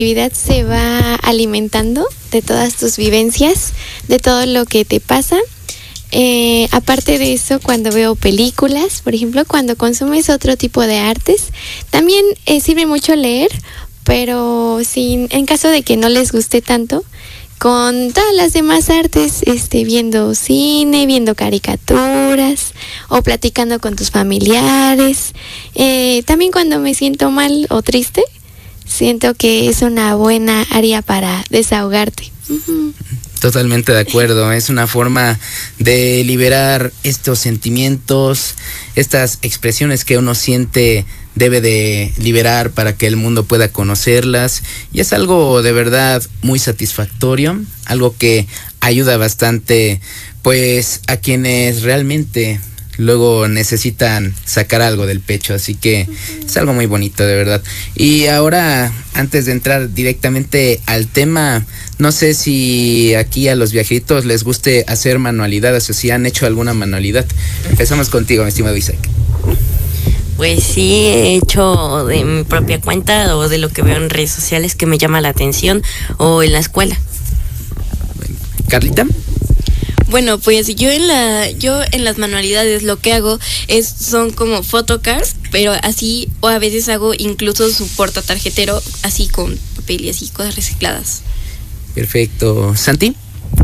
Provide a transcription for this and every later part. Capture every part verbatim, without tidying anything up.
actividad se va alimentando de todas tus vivencias, de todo lo que te pasa. Eh, aparte de eso, cuando veo películas, por ejemplo, cuando consumes otro tipo de artes, también eh, sirve mucho leer, pero sin, en caso de que no les guste tanto, con todas las demás artes, este, viendo cine, viendo caricaturas o platicando con tus familiares. Eh, también cuando me siento mal o triste, siento que es una buena área para desahogarte. Uh-huh. Totalmente de acuerdo, es una forma de liberar estos sentimientos, estas expresiones que uno siente debe de liberar para que el mundo pueda conocerlas, y es algo de verdad muy satisfactorio, algo que ayuda bastante pues a quienes realmente luego necesitan sacar algo del pecho, así que uh-huh. es algo muy bonito, de verdad. Y ahora, antes de entrar directamente al tema, no sé si aquí a los viajitos les guste hacer manualidades o si han hecho alguna manualidad. Empezamos contigo, mi estimado Isaac. Pues sí, he hecho de mi propia cuenta o de lo que veo en redes sociales que me llama la atención o en la escuela. Bueno, ¿Carlita? Bueno, pues yo en la yo en las manualidades lo que hago es son como photocards, pero así, o a veces hago incluso su portatarjetero así con papel y así, cosas recicladas. Perfecto. ¿Santi?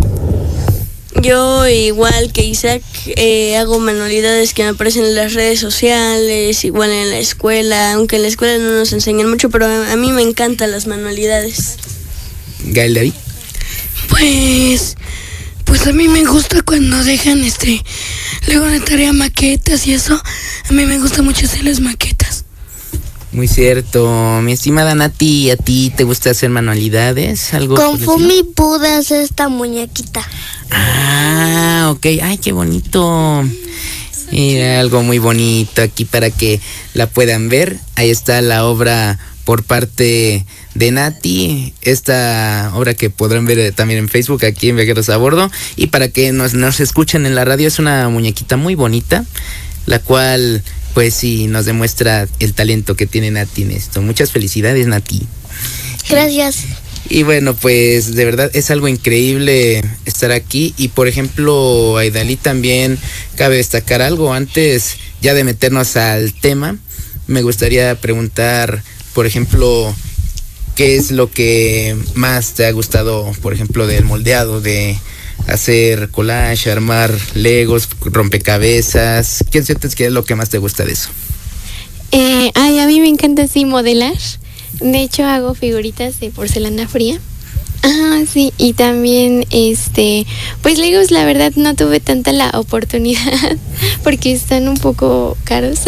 Yo, igual que Isaac, eh, hago manualidades que me aparecen en las redes sociales, igual en la escuela, aunque en la escuela no nos enseñan mucho, pero a, a mí me encantan las manualidades. ¿Gael David? Pues... Pues a mí me gusta cuando dejan este luego de tarea maquetas y eso. A mí me gusta mucho hacer las maquetas. Muy cierto. Mi estimada Nati, ¿a ti te gusta hacer manualidades? ¿Algo con Fumi pude hacer esta muñequita. Ah, ok. Ay, qué bonito. Mira, algo muy bonito aquí para que la puedan ver. Ahí está la obra por parte de Nati, esta obra que podrán ver también en Facebook, aquí en Viajeros a Bordo. Y para que nos, nos escuchen en la radio, es una muñequita muy bonita, la cual pues sí nos demuestra el talento que tiene Nati en esto. Muchas felicidades, Nati. Gracias. Y bueno, pues de verdad es algo increíble estar aquí. Y por ejemplo, Aidalí, también cabe destacar algo. Antes ya de meternos al tema, me gustaría preguntar, por ejemplo, ¿qué es lo que más te ha gustado, por ejemplo, del moldeado, de hacer collage, armar legos, rompecabezas? ¿Qué sientes que es lo que más te gusta de eso? Eh, ay, a mí me encanta así modelar. De hecho, hago figuritas de porcelana fría. Ah, sí, y también, este, pues legos, la verdad no tuve tanta la oportunidad porque están un poco caros,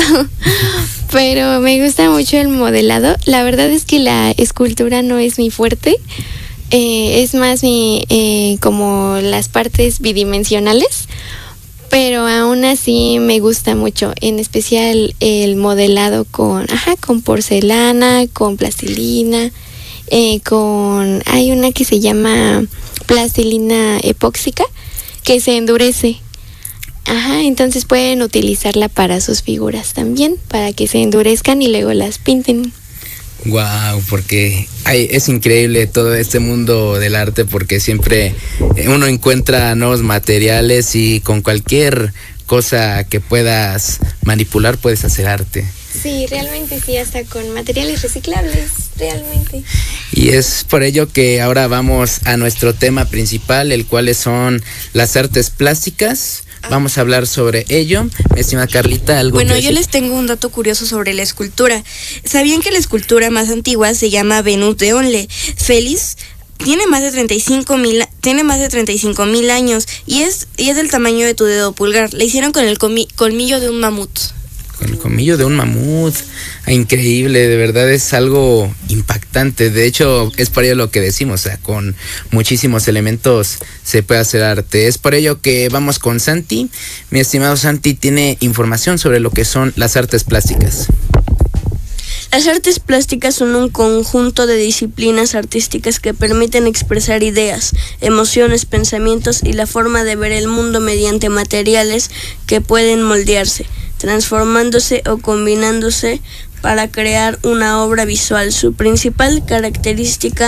pero me gusta mucho el modelado. La verdad es que la escultura no es mi fuerte, eh, es más mi, eh, como las partes bidimensionales, pero aún así me gusta mucho, en especial el modelado con, ajá, con porcelana, con plastilina. Eh, con hay una que se llama plastilina epóxica que se endurece, ajá, entonces pueden utilizarla para sus figuras también, para que se endurezcan y luego las pinten. Wow, porque ay, es increíble todo este mundo del arte, porque siempre uno encuentra nuevos materiales y con cualquier cosa que puedas manipular puedes hacer arte. Sí, realmente sí, hasta con materiales reciclables, realmente. Y es por ello que ahora vamos a nuestro tema principal, el cual son las artes plásticas. Vamos a hablar sobre ello. Mi estimada Carlita, ¿algo Bueno, que yo decir? les tengo un dato curioso sobre la escultura. ¿Sabían que la escultura más antigua se llama Venus de Onle? Feliz tiene más de treinta y cinco mil tiene más de treinta y cinco mil años y es y es del tamaño de tu dedo pulgar. La hicieron con el comi- colmillo de un mamut. Con el colmillo de un mamut. Increíble, de verdad es algo impactante. De hecho, es por ello lo que decimos, o sea, con muchísimos elementos se puede hacer arte. Es por ello que vamos con Santi. Mi estimado Santi tiene información sobre lo que son las artes plásticas. Las artes plásticas son un conjunto de disciplinas artísticas que permiten expresar ideas, emociones, pensamientos y la forma de ver el mundo mediante materiales que pueden moldearse, transformándose o combinándose para crear una obra visual. Su principal característica